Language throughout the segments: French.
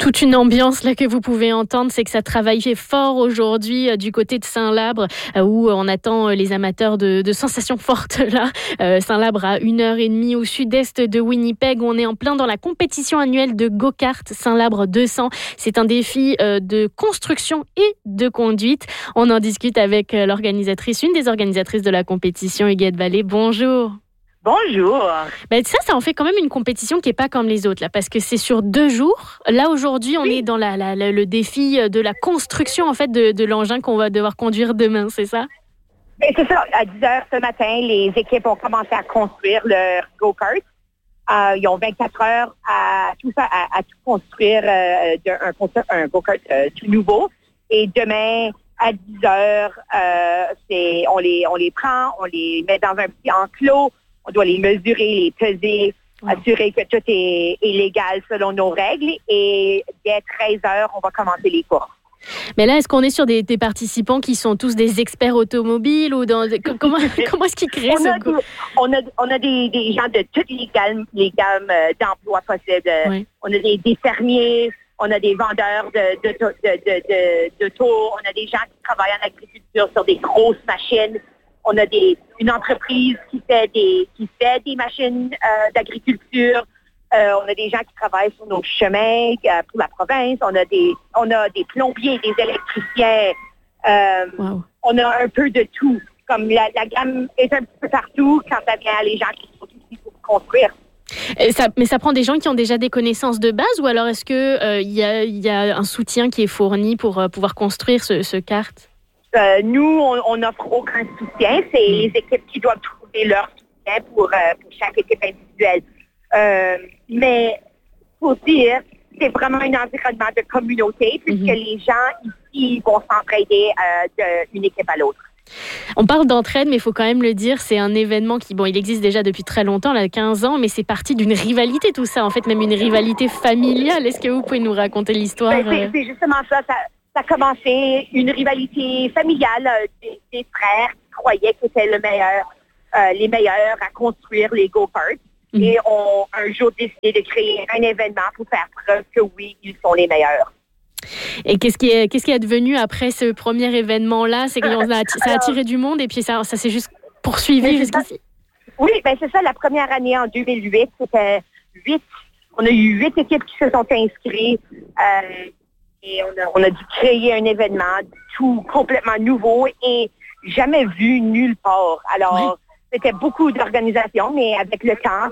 toute une ambiance là que vous pouvez entendre, c'est que ça travaille fort aujourd'hui du côté de Saint-Labre où on attend les amateurs de sensations fortes là. Saint-Labre à 1h30 au sud-est de Winnipeg. On est en plein dans la compétition annuelle de go-kart Saint-Labre 200. C'est un défi de construction et de conduite. On en discute avec l'organisatrice, une des organisatrices de la compétition, Huguette Vallée. Bonjour. Bonjour. Ben ça en fait quand même une compétition qui n'est pas comme les autres, là, parce que c'est sur 2 jours. Là, aujourd'hui, on est dans le défi de la construction en fait, de l'engin qu'on va devoir conduire demain, c'est ça? Et c'est ça. À 10h ce matin, les équipes ont commencé à construire leur go-kart. Ils ont 24 heures à tout construire, un go-kart tout nouveau. Et demain, à 10h, on les prend, on les met dans un petit enclos. On doit les mesurer, les peser, assurer que tout est légal selon nos règles. Et dès 13h, on va commencer les courses. Mais là, est-ce qu'on est sur des participants qui sont tous des experts automobiles ou comment est-ce qu'ils créent on a des gens de toutes les gammes d'emplois possibles. Oui. On a des fermiers, on a des vendeurs d'auto, on a des gens qui travaillent en agriculture sur des grosses machines. On a une entreprise qui fait des machines d'agriculture. On a des gens qui travaillent sur nos chemins pour la province. On a des plombiers, des électriciens. Wow. On a un peu de tout. Comme la gamme est un peu partout quand ça vient à les gens qui sont ici pour construire. Mais ça prend des gens qui ont déjà des connaissances de base ou alors est-ce qu'il y a un soutien qui est fourni pour pouvoir construire ce kart? Nous, on n'offre aucun soutien. C'est les équipes qui doivent trouver leur soutien pour chaque équipe individuelle. Mais pour dire, c'est vraiment un environnement de communauté puisque les gens ici vont s'entraider d'une équipe à l'autre. On parle d'entraide, mais il faut quand même le dire, c'est un événement qui, il existe déjà depuis très longtemps, là, 15 ans, mais c'est parti d'une rivalité tout ça, en fait, même une rivalité familiale. Est-ce que vous pouvez nous raconter l'histoire? C'est justement ça. Ça a commencé une rivalité familiale des frères qui croyaient qu'ils étaient les meilleurs à construire les go-karts. Et ont un jour décidé de créer un événement pour faire preuve que oui, ils sont les meilleurs. Et qu'est-ce qui est devenu après ce premier événement-là? C'est que ça a attiré du monde et puis ça s'est juste poursuivi jusqu'ici. Oui, c'est ça. La première année en 2008, c'était 8. On a eu 8 équipes qui se sont inscrites. Et on a dû créer un événement tout complètement nouveau et jamais vu nulle part. Alors, c'était beaucoup d'organisations, mais avec le temps,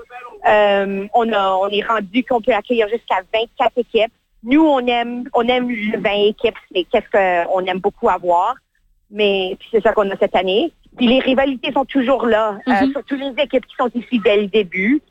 on est rendu qu'on peut accueillir jusqu'à 24 équipes. Nous, on aime le 20 équipes, c'est qu'est-ce qu'on aime beaucoup avoir. Mais c'est ça qu'on a cette année. Puis les rivalités sont toujours là. Surtout les équipes qui sont ici dès le début.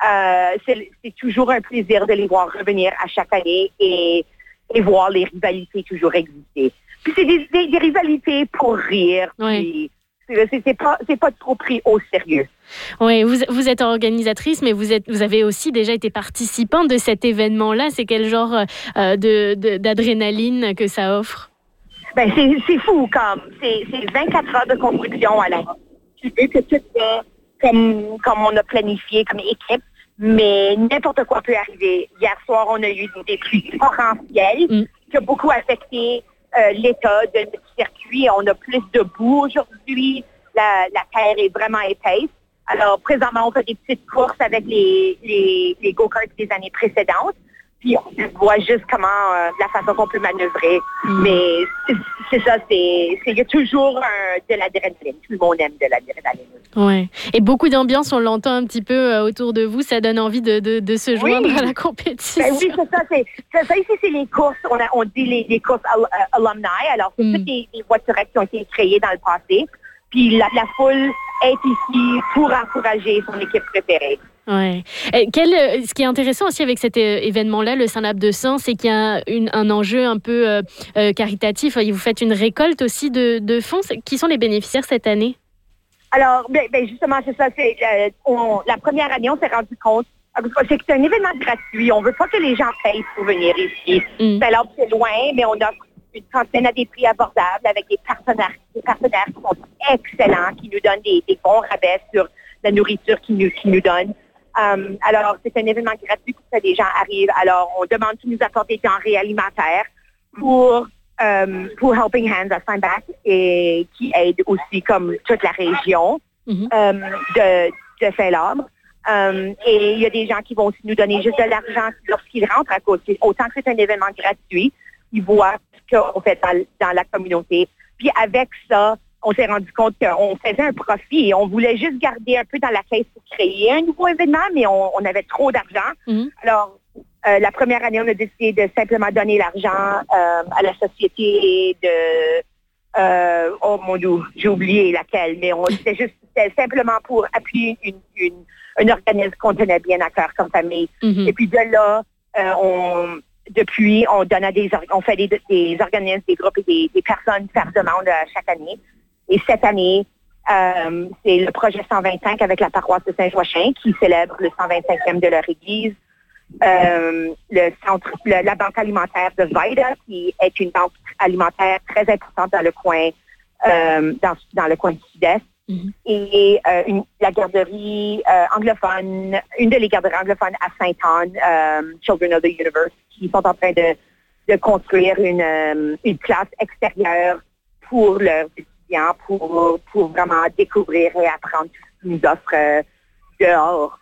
C'est toujours un plaisir de les voir revenir à chaque année et voir les rivalités toujours exister. Puis c'est des rivalités pour rire. Puis c'est pas trop pris au sérieux. Oui, vous êtes organisatrice, mais vous avez aussi déjà été participante de cet événement-là. C'est quel genre d'adrénaline que ça offre? C'est fou, c'est 24 heures de construction. Alors, tu veux que tout va comme on a planifié comme équipe. Mais n'importe quoi peut arriver. Hier soir, on a eu des pluies torrentielles qui ont beaucoup affecté l'état de notre circuit. On a plus de boue aujourd'hui. La terre est vraiment épaisse. Alors, présentement, on fait des petites courses avec les go-karts des années précédentes. Puis, on voit juste comment, la façon qu'on peut manœuvrer. Mais c'est ça, il y a toujours de l'adrénaline. Tout le monde aime de l'adrénaline. Oui. Et beaucoup d'ambiance, on l'entend un petit peu autour de vous. Ça donne envie de se joindre à la compétition. Oui, c'est ça. Ici, c'est les courses. On dit les courses alumni. Alors, c'est toutes les voiturettes qui ont été créées dans le passé. Puis, la foule est ici pour encourager son équipe préférée. Ouais. Ce qui est intéressant aussi avec cet événement-là, le Saint-Labre 200, c'est qu'il y a un enjeu un peu caritatif. Vous faites une récolte aussi de fonds. Qui sont les bénéficiaires cette année? Alors, justement, c'est ça. La première année, on s'est rendu compte c'est que c'est un événement gratuit. On ne veut pas que les gens payent pour venir ici. Alors, c'est loin, mais on offre une cantine à des prix abordables avec des partenaires qui sont excellents, qui nous donnent des bons rabais sur la nourriture qu'ils nous donnent. Alors, c'est un événement gratuit pour que les gens arrivent. Alors, on demande qu'ils nous apportent des denrées alimentaires pour Helping Hands à Saint-Bac et qui aide aussi comme toute la région de Saint-Labre. Et il y a des gens qui vont aussi nous donner juste de l'argent lorsqu'ils rentrent à cause. Autant que c'est un événement gratuit, ils voient ce qu'on fait dans la communauté. Puis avec ça, on s'est rendu compte qu'on faisait un profit et on voulait juste garder un peu dans la caisse pour créer un nouveau événement, mais on avait trop d'argent. Alors, la première année, on a décidé de simplement donner l'argent à la société de... oh mon Dieu, j'ai oublié laquelle, mais c'était simplement pour appuyer un organisme qu'on tenait bien à cœur comme famille. Et puis de là, on donne on fait des organismes, des groupes et des personnes faire demande chaque année. Et cette année, c'est le projet 125 avec la paroisse de Saint-Joachim qui célèbre le 125e de leur église. La banque alimentaire de Vida, qui est une banque alimentaire très importante dans le coin, dans le coin du sud-est. Et la garderie anglophone, une de les garderies anglophones à Sainte-Anne, Children of the Universe, qui sont en train de construire une classe extérieure pour leurs étudiants, pour vraiment découvrir et apprendre tout ce qu'ils nous offrent dehors.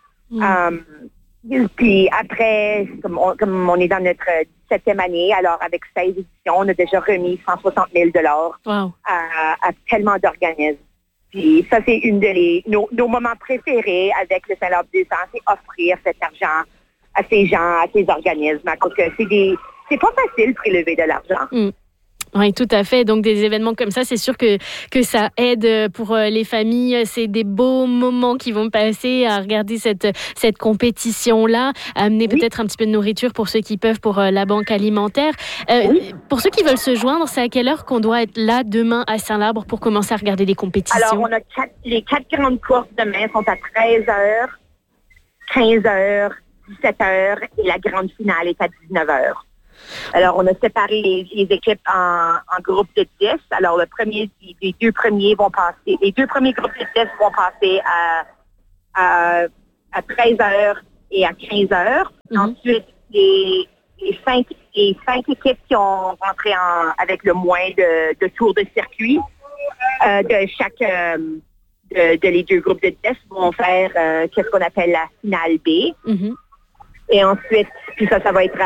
Puis après, comme on est dans notre 17e année, alors avec 16 éditions, on a déjà remis 160 000 $ à tellement d'organismes. Puis ça, c'est nos moments préférés avec le Saint-Labre 200, c'est offrir cet argent à ces gens, à ces organismes, à cause que c'est pas facile de prélever de l'argent. Oui, tout à fait. Donc, des événements comme ça, c'est sûr que ça aide pour les familles. C'est des beaux moments qui vont passer à regarder cette compétition-là, à amener peut-être un petit peu de nourriture pour ceux qui peuvent pour la banque alimentaire. Pour ceux qui veulent se joindre, c'est à quelle heure qu'on doit être là demain à Saint-Labre pour commencer à regarder les compétitions? Alors, les 4 grandes courses demain sont à 13h, 15h, 17h et la grande finale est à 19h. Alors, on a séparé les équipes en groupes de 10. Alors, les deux premiers groupes de 10 vont passer à 13h et à 15h. Ensuite, les cinq équipes qui ont rentré avec le moins de tours de circuit de chaque de les deux groupes de 10 vont faire qu'est-ce qu'on appelle la finale B. Et ensuite, puis ça va être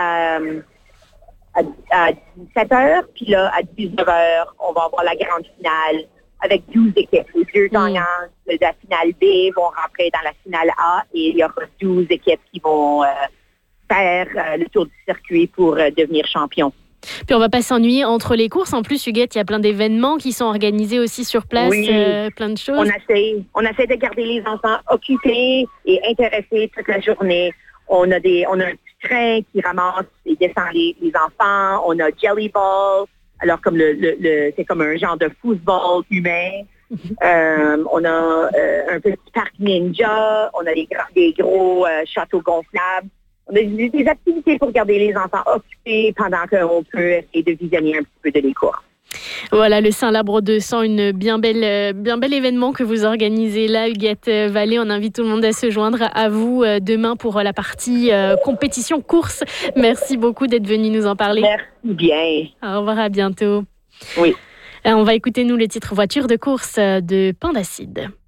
à 17h, puis là, à 19h, on va avoir la grande finale avec 12 équipes. Les deux gagnants de la finale B vont rentrer dans la finale A et il y aura 12 équipes qui vont faire le tour du circuit pour devenir champion. Puis on va pas s'ennuyer entre les courses. En plus, Huguette, il y a plein d'événements qui sont organisés aussi sur place, plein de choses. On essaie de garder les enfants occupés et intéressés toute la journée. On a un petit train qui ramasse et descend les enfants. On a Jelly Ball, alors comme c'est comme un genre de football humain. On a un petit parc ninja. On a des gros châteaux gonflables. On a des activités pour garder les enfants occupés pendant qu'on peut essayer de visionner un petit peu de les courses. Voilà, le Saint-Labre 200, un bien bel événement que vous organisez là, Huguette Vallée. On invite tout le monde à se joindre à vous demain pour la partie compétition course. Merci beaucoup d'être venu nous en parler. Merci bien. Au revoir, à bientôt. Oui. On va écouter, nous, le titre Voiture de course de Pandacide.